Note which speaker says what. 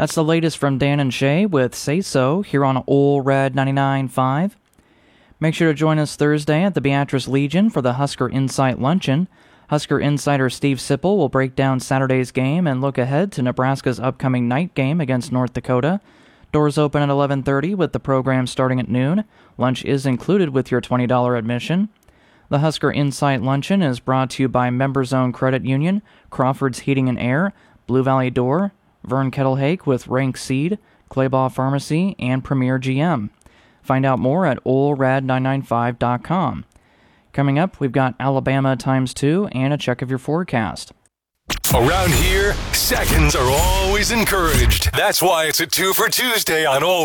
Speaker 1: That's the latest from Dan and Shay with Say So here on Ole Red 99.5. Make sure to join us Thursday at the Beatrice Legion for the Husker Insight Luncheon. Husker insider Steve Sipple will break down Saturday's game and look ahead to Nebraska's upcoming night game against North Dakota. Doors open at 11:30 with the program starting at noon. Lunch is included with your $20 admission. The Husker Insight Luncheon is brought to you by Members Own Credit Union, Crawford's Heating and Air, Blue Valley Door, Vern Kettlehake with Rank Seed, Claybaugh Pharmacy, and Premier GM. Find out more at OleRad995.com. Coming up, we've got Alabama ×2 and a check of your forecast.
Speaker 2: Around here, seconds are always encouraged. That's why it's a 2 for Tuesday on Ole